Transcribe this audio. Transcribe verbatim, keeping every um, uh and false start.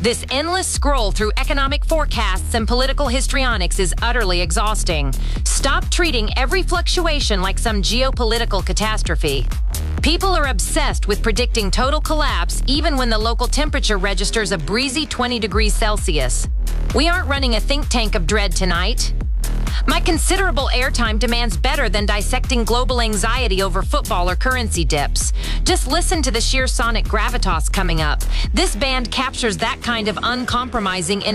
This endless scroll through economic forecasts and political histrionics is utterly exhausting. Stop treating every fluctuation like some geopolitical catastrophe. People are obsessed with predicting total collapse even when the local temperature registers a breezy twenty degrees Celsius. We aren't running a think tank of dread tonight. My considerable airtime demands better than dissecting global anxiety over football or currency dips. Just listen to the sheer sonic gravitas coming up. This band captures that kind of uncompromising